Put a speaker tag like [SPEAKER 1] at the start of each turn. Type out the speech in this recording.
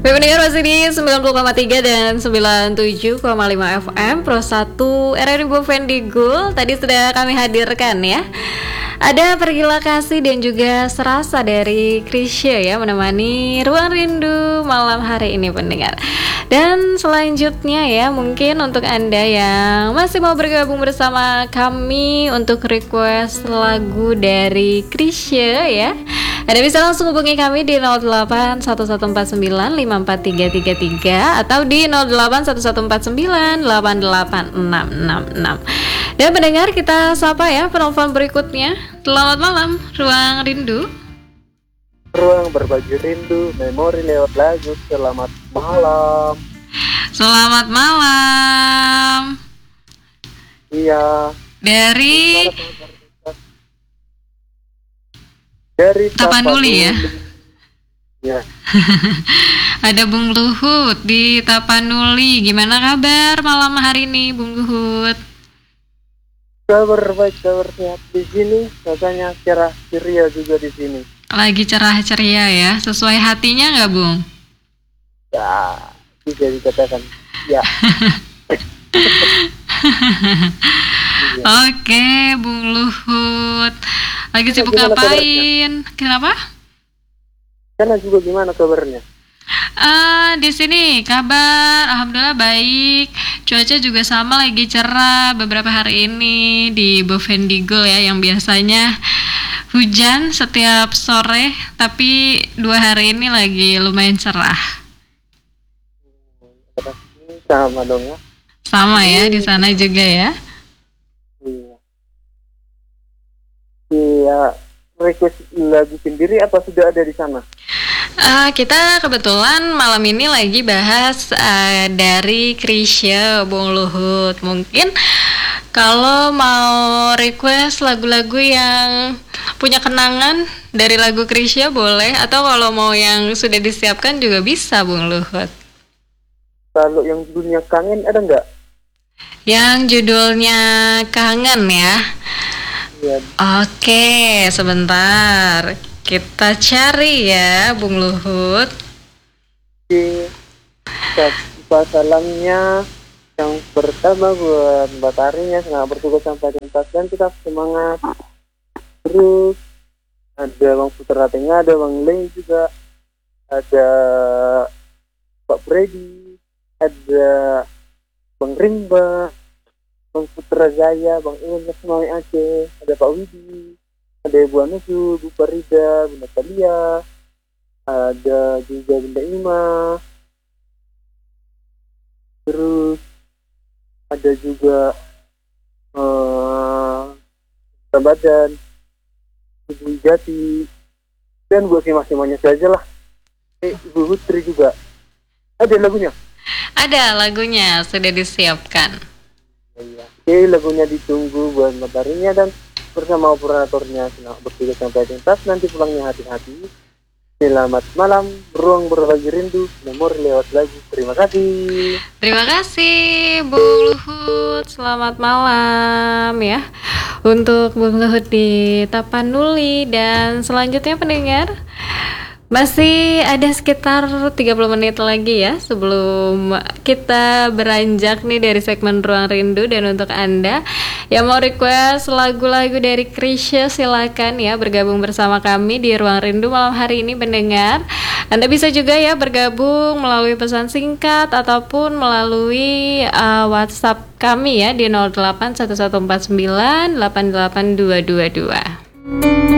[SPEAKER 1] Baik pendengar, masih di 90,3 dan 97,5 FM Pro 1 RRI Bovendigul. Tadi sudah kami hadirkan ya. Ada Pergilah Kasih dan juga Serasa dari Krisya ya, menemani Ruang Rindu malam hari ini pendengar. Dan selanjutnya ya, mungkin untuk Anda yang masih mau bergabung bersama kami untuk request lagu dari Krisya ya, Anda bisa langsung hubungi kami di 0811495433 atau di 081149886666. Dan pendengar, kita sapa ya penelpon berikutnya. Selamat malam, Ruang Rindu.
[SPEAKER 2] Ruang berbagi rindu, memori lewat lagu. Selamat malam.
[SPEAKER 1] Selamat malam.
[SPEAKER 2] Iya.
[SPEAKER 1] Dari Tapanuli ya.
[SPEAKER 2] Ya.
[SPEAKER 1] Ada Bung Luhut di Tapanuli. Gimana kabar malam hari ini, Bung Luhut?
[SPEAKER 2] Kabar baik, kabar sehat di sini. Rasanya cerah ceria juga di sini.
[SPEAKER 1] Lagi cerah ceria ya, sesuai hatinya nggak, Bung?
[SPEAKER 2] Ya, bisa dikatakan. Ya.
[SPEAKER 1] Oke, Bung Luhut. Lagi sibuk
[SPEAKER 2] Gimana
[SPEAKER 1] ngapain? Kenapa?
[SPEAKER 2] Karena juga gimana kabarnya?
[SPEAKER 1] Di sini kabar alhamdulillah baik. Cuaca juga sama, lagi cerah beberapa hari ini di Bovendigul ya, yang biasanya hujan setiap sore, tapi 2 hari ini lagi lumayan cerah.
[SPEAKER 2] Sama dong ya.
[SPEAKER 1] Sama ya, di sana juga ya.
[SPEAKER 2] Iya. Iya, request lagu sendiri apa sudah ada di sana?
[SPEAKER 1] Kita kebetulan malam ini lagi bahas dari Krisya, Bung Luhut. Mungkin kalau mau request lagu-lagu yang punya kenangan dari lagu Krisya boleh, atau kalau mau yang sudah disiapkan juga bisa, Bung Luhut.
[SPEAKER 2] Kalau yang dunia kangen ada nggak?
[SPEAKER 1] Yang judulnya Kangen ya.
[SPEAKER 2] Ya.
[SPEAKER 1] Oke, sebentar. Kita cari ya, Bung Luhut.
[SPEAKER 2] Di salamnya yang pertama buat Mbak Tarinya, semangat bertugas sampai tuntas dan tetap semangat. Terus ada Bang Putra Tengah, ada Bang Lei juga, ada Pak Freddy, ada Bang Rimba, Bang Putra Jaya, Bang Iwan Semai Aceh, ada Pak Widi, ada Ibu Anusu, Bu Farida, Bunda Talia, ada juga Bunda Ima, terus ada juga Badan, Ibu Jati, dan buat semuanya saja lah. Ibu Putri juga ada lagunya.
[SPEAKER 1] Ada lagunya, sudah disiapkan.
[SPEAKER 2] Oke, lagunya ditunggu buat matarinya dan bersama operatornya. Selamat bertugas sampai tuntas, nanti pulangnya hati-hati. Selamat malam, ruang berbagi rindu, memori lewat lagu. Terima kasih.
[SPEAKER 1] Terima kasih, Bung Luhut. Selamat malam ya untuk Bung Luhut di Tapanuli. Dan selanjutnya pendengar, masih ada sekitar 30 menit lagi ya sebelum kita beranjak nih dari segmen Ruang Rindu. Dan untuk Anda yang mau request lagu-lagu dari Krisya, silakan ya bergabung bersama kami di Ruang Rindu malam hari ini pendengar. Anda bisa juga ya bergabung melalui pesan singkat ataupun melalui WhatsApp kami ya di 081149882222.